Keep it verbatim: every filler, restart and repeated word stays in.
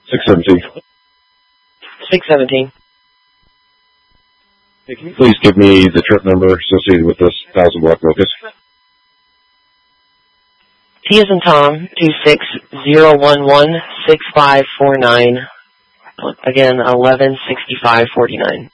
six seventeen. six seventeen. Hey, can you please give me the trip number associated with this thousand block locus? T as in Tom, two six zero one one six five four nine. Again, eleven sixty five forty nine.